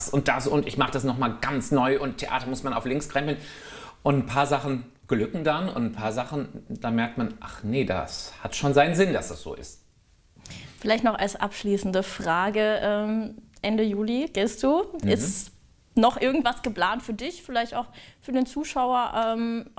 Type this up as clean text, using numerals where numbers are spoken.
und das und ich mache das nochmal ganz neu und Theater muss man auf links krempeln. Und ein paar Sachen glücken dann und ein paar Sachen, da merkt man, ach nee, das hat schon seinen Sinn, dass das so ist. Vielleicht noch als abschließende Frage, Ende Juli gehst du. Ist noch irgendwas geplant für dich, vielleicht auch für den Zuschauer